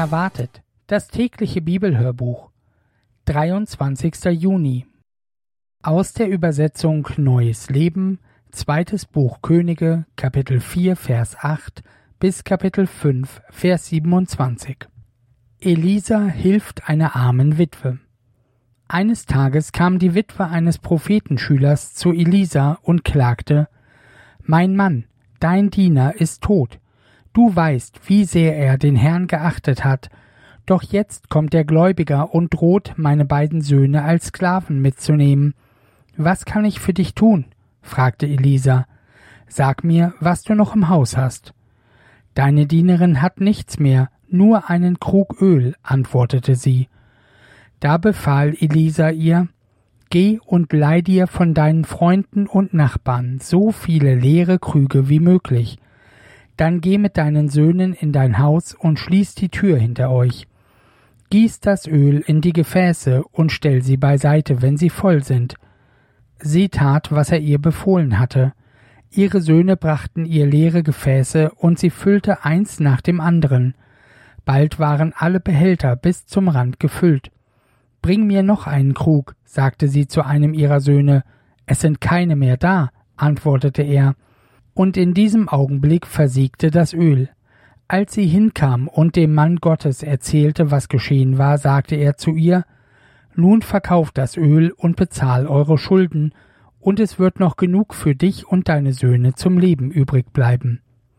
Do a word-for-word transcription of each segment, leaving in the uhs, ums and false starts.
Erwartet. Das tägliche Bibelhörbuch. dreiundzwanzigster Juni. Aus der Übersetzung Neues Leben, zweites Buch Könige, Kapitel vier, Vers acht bis Kapitel fünf, Vers siebenundzwanzig. Elisa hilft einer armen Witwe. Eines Tages kam die Witwe eines Prophetenschülers zu Elisa und klagte: »Mein Mann, dein Diener, ist tot. Du weißt, wie sehr er den Herrn geachtet hat. Doch jetzt kommt der Gläubiger und droht, meine beiden Söhne als Sklaven mitzunehmen. Was kann ich für dich tun?« fragte Elisa. »Sag mir, was du noch im Haus hast.« »Deine Dienerin hat nichts mehr, nur einen Krug Öl«, antwortete sie. Da befahl Elisa ihr: »Geh und leih dir von deinen Freunden und Nachbarn so viele leere Krüge wie möglich. Dann geh mit deinen Söhnen in dein Haus und schließ die Tür hinter euch. Gieß das Öl in die Gefäße und stell sie beiseite, wenn sie voll sind.« Sie tat, was er ihr befohlen hatte. Ihre Söhne brachten ihr leere Gefäße, und sie füllte eins nach dem anderen. Bald waren alle Behälter bis zum Rand gefüllt. »Bring mir noch einen Krug«, sagte sie zu einem ihrer Söhne. »Es sind keine mehr da«, antwortete er. Und in diesem Augenblick versiegte das Öl. Als sie hinkam und dem Mann Gottes erzählte, was geschehen war, sagte er zu ihr: »Nun verkauft das Öl und bezahl eure Schulden, und es wird noch genug für dich und deine Söhne zum Leben übrig bleiben.«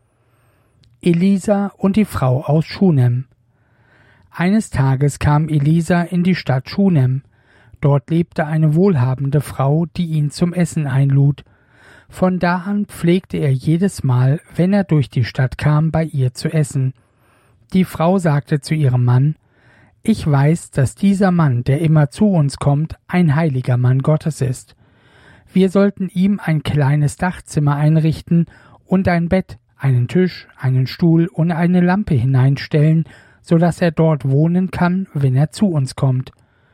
Elisa und die Frau aus Schunem. Eines Tages kam Elisa in die Stadt Schunem. Dort lebte eine wohlhabende Frau, die ihn zum Essen einlud. Von da an pflegte er jedes Mal, wenn er durch die Stadt kam, bei ihr zu essen. Die Frau sagte zu ihrem Mann: »Ich weiß, dass dieser Mann, der immer zu uns kommt, ein heiliger Mann Gottes ist. Wir sollten ihm ein kleines Dachzimmer einrichten und ein Bett, einen Tisch, einen Stuhl und eine Lampe hineinstellen, so dass er dort wohnen kann, wenn er zu uns kommt.«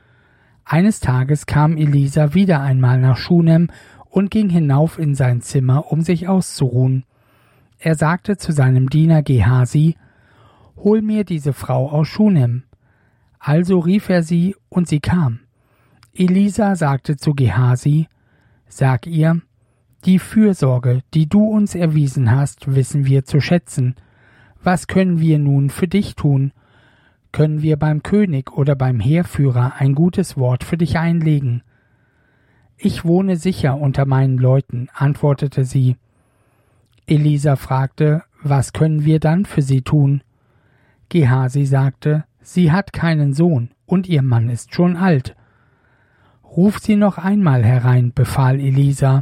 Eines Tages kam Elisa wieder einmal nach Schunem und ging hinauf in sein Zimmer, um sich auszuruhen. Er sagte zu seinem Diener Gehasi: »Hol mir diese Frau aus Schunem.« Also rief er sie, und sie kam. Elisa sagte zu Gehasi: »Sag ihr: Die Fürsorge, die du uns erwiesen hast, wissen wir zu schätzen. Was können wir nun für dich tun? Können wir beim König oder beim Heerführer ein gutes Wort für dich einlegen?« »Ich wohne sicher unter meinen Leuten«, antwortete sie. Elisa fragte: »Was können wir dann für sie tun?« Gehasi sagte: »Sie hat keinen Sohn, und ihr Mann ist schon alt.« »Ruf sie noch einmal herein«, befahl Elisa.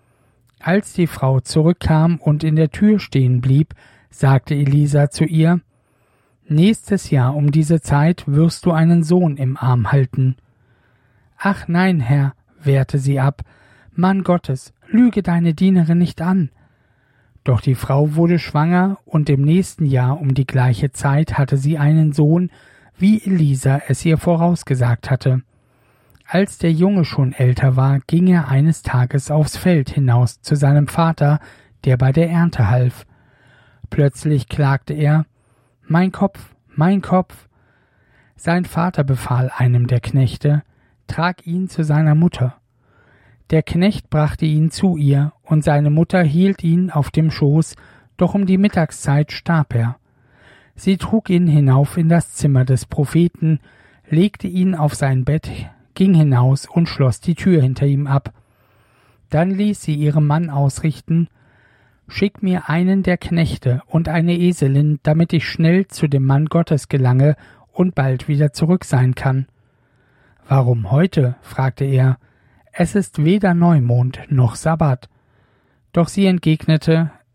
Als die Frau zurückkam und in der Tür stehen blieb, sagte Elisa zu ihr: »Nächstes Jahr um diese Zeit wirst du einen Sohn im Arm halten.« »Ach nein, Herr«, wehrte sie ab, »Mann Gottes, lüge deine Dienerin nicht an.« Doch die Frau wurde schwanger, und im nächsten Jahr um die gleiche Zeit hatte sie einen Sohn, wie Elisa es ihr vorausgesagt hatte. Als der Junge schon älter war, ging er eines Tages aufs Feld hinaus zu seinem Vater, der bei der Ernte half. Plötzlich klagte er: »Mein Kopf, mein Kopf!« Sein Vater befahl einem der Knechte: »Trag ihn zu seiner Mutter.« Der Knecht brachte ihn zu ihr, und seine Mutter hielt ihn auf dem Schoß, doch um die Mittagszeit starb er. Sie trug ihn hinauf in das Zimmer des Propheten, legte ihn auf sein Bett, ging hinaus und schloss die Tür hinter ihm ab. Dann ließ sie ihrem Mann ausrichten: »Schick mir einen der Knechte und eine Eselin, damit ich schnell zu dem Mann Gottes gelange und bald wieder zurück sein kann.« »Warum heute?« fragte er. »Es ist weder Neumond noch Sabbat.« Doch sie entgegnete: